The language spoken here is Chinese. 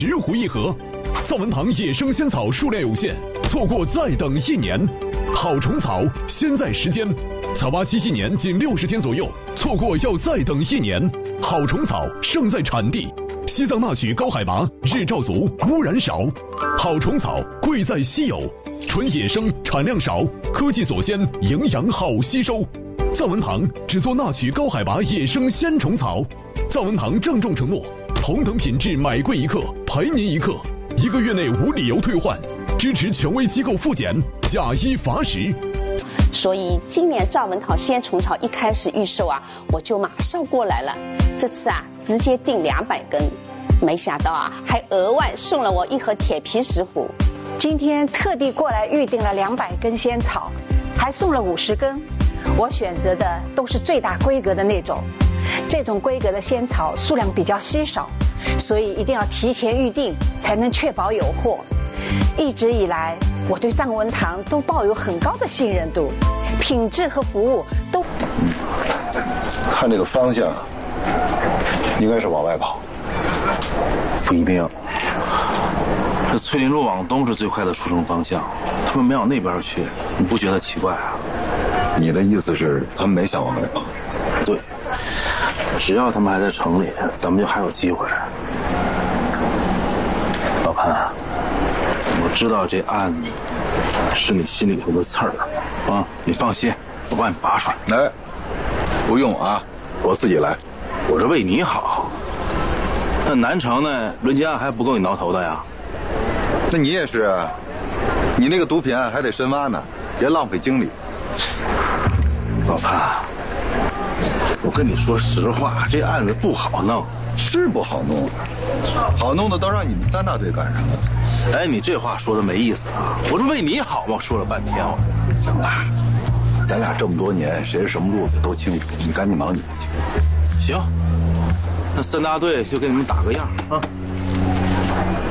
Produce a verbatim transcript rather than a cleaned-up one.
十壶一盒。藏文堂野生仙草数量有限，错过再等一年。好虫草，先在时间。草挖期一年仅六十天左右，错过要再等一年。好虫草胜在产地，西藏纳曲高海拔，日照足，污染少。好虫草贵在稀有，纯野生，产量少，科技所先，营养好吸收。藏文堂只做纳曲高海拔野生鲜虫草。藏文堂郑重承诺，同等品质买贵一克，赔您一克，一个月内无理由退换，支持权威机构复检，假一罚十。 所以今年藏文堂鲜虫草一开始预售啊，我就马上过来了。这次啊，直接订两百根，没想到啊，还额外送了我一盒铁皮石斛。 今天特地过来预定了两百根仙草，还送了五十根。我选择的都是最大规格的那种，这种规格的仙草数量比较稀少，所以一定要提前预定，才能确保有货。一直以来，我对藏文堂都抱有很高的信任度，品质和服务都。 看这个方向，应该是往外跑。 不一定，这翠林路往东是最快的出城方向，他们没往那边去，你不觉得奇怪啊？ 你的意思是他们没想往外跑？ 对，只要他们还在城里，咱们就还有机会。老潘，我知道这案子是你心里头的刺儿啊，你放心，我帮你拔出来。 哎，不用啊，我自己来。 我是为你好。那南城呢，轮奸案还不够你挠头的呀？ 那你也是，你那个毒品案还得深挖呢，别浪费精力。 老潘，我跟你说实话，这案子不好弄。 是不好弄，好弄的都让你们三大队干上了。 哎，你这话说的没意思啊！我是为你好嘛，说了半天我。 行了，咱俩这么多年，谁是什么路子都清楚，你赶紧忙你的去。 行，那三大队就给你们打个样啊。